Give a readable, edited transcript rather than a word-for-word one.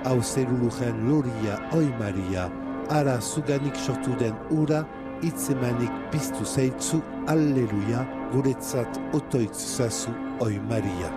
hau zerulujen loria, oi Maria, ara zuganik sortu den ura, itzemanik piztu zeitzu, alleluia, guretzat otoitz zazu, oi Maria.